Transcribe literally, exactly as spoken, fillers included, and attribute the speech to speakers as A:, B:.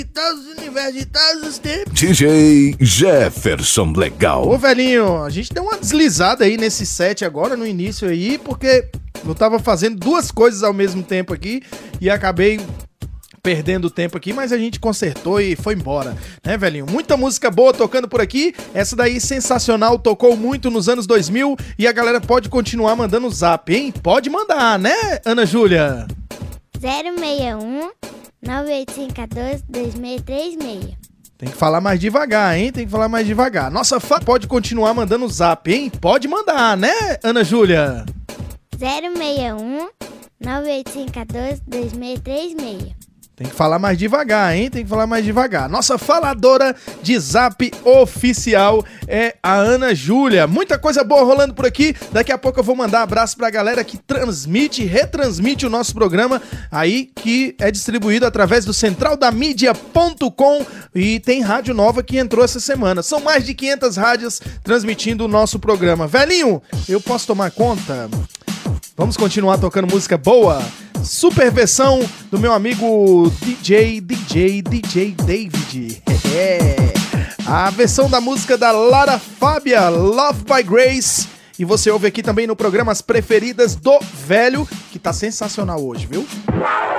A: Todos os universos de todos os tempos.
B: D J Jefferson Legal.
A: Ô, velhinho, a gente deu uma deslizada aí nesse set agora, no início aí, porque eu tava fazendo duas coisas ao mesmo tempo aqui e acabei perdendo tempo aqui, mas a gente consertou e foi embora, né, velhinho? Muita música boa tocando por aqui, essa daí sensacional, tocou muito nos anos dois mil e a galera pode continuar mandando zap, hein? Pode mandar, né, Ana Júlia?
C: zero seis um, nove oito cinco um dois, dois seis três seis.
A: Tem que falar mais devagar, hein? Tem que falar mais devagar. Nossa fã pode continuar mandando zap, hein? Pode mandar, né, Ana Júlia?
C: zero seis um, nove oito cinco um dois, dois seis três seis.
A: Tem que falar mais devagar, hein? Tem que falar mais devagar. Nossa faladora de zap oficial é a Ana Júlia. Muita coisa boa rolando por aqui. Daqui a pouco eu vou mandar abraço pra galera que transmite, retransmite o nosso programa aí, que é distribuído através do central da mídia ponto com, e tem rádio nova que entrou essa semana. São mais de quinhentas rádios transmitindo o nosso programa. Velhinho, eu posso tomar conta? Vamos continuar tocando música boa? Super versão do meu amigo D J, D J, D J David. A versão da música da Lara Fábia, Love by Grace. E você ouve aqui também no programa As Preferidas do Velho, que tá sensacional hoje, viu?